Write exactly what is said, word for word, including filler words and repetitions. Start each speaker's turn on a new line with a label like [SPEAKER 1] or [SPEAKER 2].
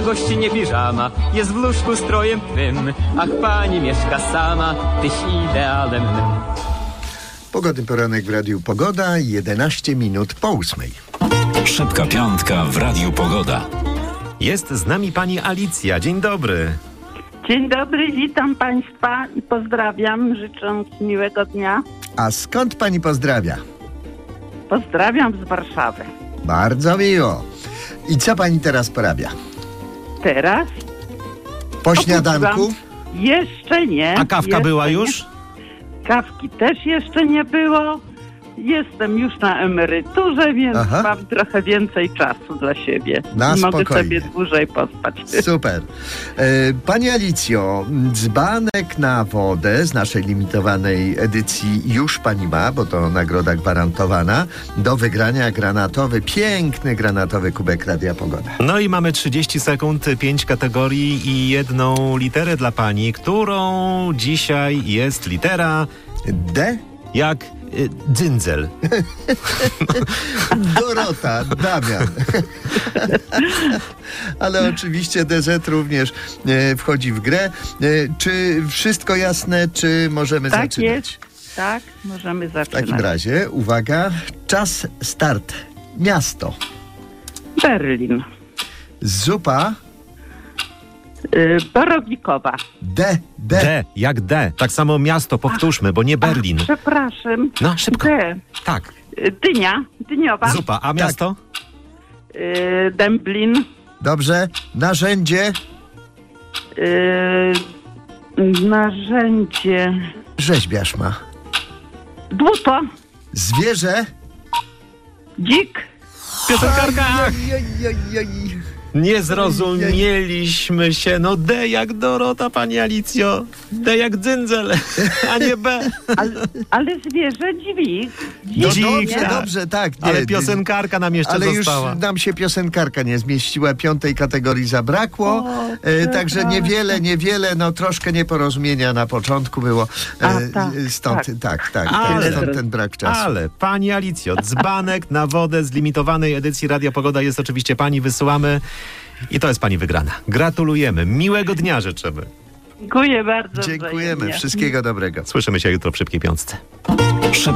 [SPEAKER 1] na gościnie piżama, jest w łóżku strojem twym. Ach, pani mieszka sama, tyś idealem mym.
[SPEAKER 2] Pogodny poranek w Radiu Pogoda, jedenaście minut po ósmej.
[SPEAKER 3] Szybka piątka w Radiu Pogoda.
[SPEAKER 4] Jest z nami pani Alicja. Dzień dobry.
[SPEAKER 5] Dzień dobry, witam Państwa i pozdrawiam, życząc miłego dnia.
[SPEAKER 2] A skąd pani pozdrawia?
[SPEAKER 5] Pozdrawiam z Warszawy.
[SPEAKER 2] Bardzo miło. I co pani teraz porabia?
[SPEAKER 5] Teraz?
[SPEAKER 2] Po śniadanku?
[SPEAKER 5] Opuściłam. Jeszcze nie.
[SPEAKER 4] A kawka
[SPEAKER 5] jeszcze
[SPEAKER 4] była
[SPEAKER 5] nie.
[SPEAKER 4] już?
[SPEAKER 5] Kawki też jeszcze nie było. Jestem już na emeryturze, więc
[SPEAKER 2] Aha.
[SPEAKER 5] mam trochę więcej czasu dla siebie.
[SPEAKER 2] Na
[SPEAKER 5] I mogę
[SPEAKER 2] spokojnie.
[SPEAKER 5] sobie dłużej pospać.
[SPEAKER 2] Super. E, Pani Alicjo, dzbanek na wodę z naszej limitowanej edycji już pani ma, bo to nagroda gwarantowana. Do wygrania granatowy, piękny granatowy kubek Radia Pogoda.
[SPEAKER 4] No i mamy trzydzieści sekund, pięć kategorii i jedną literę dla pani, którą dzisiaj jest litera
[SPEAKER 2] D?
[SPEAKER 4] jak y, dzyndzel.
[SPEAKER 2] Dorota, Damian. Ale oczywiście D Z również e, wchodzi w grę. E, czy wszystko jasne, czy możemy
[SPEAKER 5] Tak
[SPEAKER 2] zaczynać?
[SPEAKER 5] jest. Tak, możemy
[SPEAKER 2] W
[SPEAKER 5] zaczynać.
[SPEAKER 2] takim razie, uwaga, czas start. Miasto.
[SPEAKER 5] Berlin.
[SPEAKER 2] Zupa.
[SPEAKER 5] Y, Borowikowa.
[SPEAKER 2] D, D.
[SPEAKER 4] D jak D. Tak samo miasto, powtórzmy, bo nie Berlin.
[SPEAKER 5] Ach, przepraszam.
[SPEAKER 4] No, szybko.
[SPEAKER 5] D.
[SPEAKER 4] Tak.
[SPEAKER 5] Y, Dynia. Dyniowa.
[SPEAKER 4] Zupa. A miasto?
[SPEAKER 5] Y, Dęblin.
[SPEAKER 2] Dobrze. Narzędzie.
[SPEAKER 5] y, Narzędzie.
[SPEAKER 2] Rzeźbiarz ma.
[SPEAKER 5] Dłuto.
[SPEAKER 2] Zwierzę.
[SPEAKER 5] Dzik.
[SPEAKER 4] Piosenkarka!
[SPEAKER 2] Oj, oj, oj, oj.
[SPEAKER 4] Nie zrozumieliśmy się. No D jak Dorota, pani Alicjo. D jak dzyndzel, a nie B.
[SPEAKER 5] Ale, ale zwierzę dźwig.
[SPEAKER 2] No
[SPEAKER 4] Dzik,
[SPEAKER 2] dobrze,
[SPEAKER 4] tak.
[SPEAKER 2] dobrze, tak. Nie,
[SPEAKER 4] Ale piosenkarka nam jeszcze
[SPEAKER 2] Ale już
[SPEAKER 4] została.
[SPEAKER 2] nam się piosenkarka nie zmieściła, piątej kategorii zabrakło,
[SPEAKER 5] O,
[SPEAKER 2] e, także
[SPEAKER 5] przepraszam.
[SPEAKER 2] niewiele, niewiele, no troszkę nieporozumienia na początku było, e,
[SPEAKER 5] A, tak,
[SPEAKER 2] stąd,
[SPEAKER 5] tak.
[SPEAKER 2] tak, tak,
[SPEAKER 4] Ale-
[SPEAKER 2] stąd ten brak czasu.
[SPEAKER 4] Ale, pani Alicjo, dzbanek na wodę z limitowanej edycji Radia Pogoda jest oczywiście pani, wysyłamy i to jest pani wygrana. Gratulujemy, miłego dnia życzymy.
[SPEAKER 5] Dziękuję bardzo.
[SPEAKER 2] Dziękujemy,
[SPEAKER 5] wzajemnie.
[SPEAKER 2] wszystkiego dobrego.
[SPEAKER 4] Słyszymy się jutro w Szybkiej Piątce.